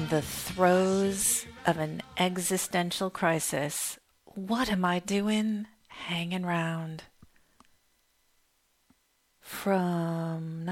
the throes of an existential crisis, what am I doing hanging round? From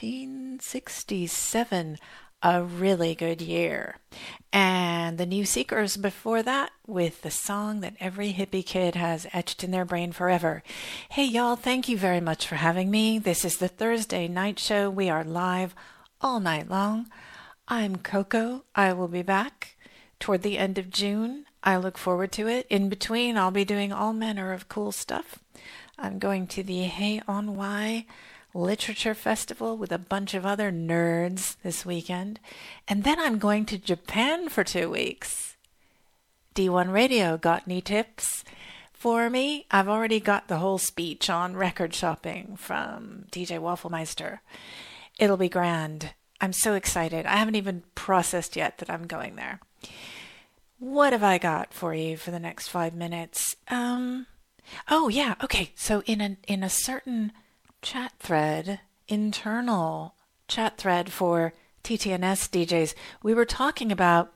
1967, a really good year. And the New Seekers before that with the song that every hippie kid has etched in their brain forever. Hey y'all, thank you very much for having me. This is the Thursday night show. We are live all night long. I'm Coco. I will be back toward the end of June. I look forward to it. In between, I'll be doing all manner of cool stuff. I'm going to the Hey On Why Literature Festival with a bunch of other nerds this weekend. And then I'm going to Japan for 2 weeks. D1 Radio got any tips for me? I've already got the whole speech on record shopping from DJ Wafflemeister. It'll be grand. I'm so excited. I haven't even processed yet that I'm going there. What have I got for you for the next 5 minutes? Oh yeah, okay. So in a certain chat thread, internal chat thread for TTNS DJs, we were talking about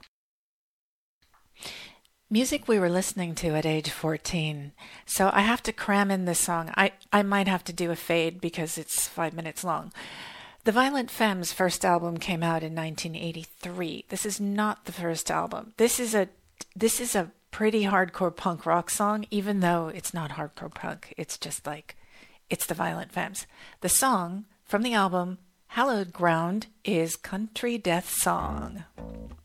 music we were listening to at age 14. So I have to cram in this song. I might have to do a fade because it's 5 minutes long. The Violent Femmes' first album came out in 1983. This is not the first album. This is a pretty hardcore punk rock song, even though it's not hardcore punk. It's just like, it's the Violent Femmes. The song from the album Hallowed Ground is Country Death Song.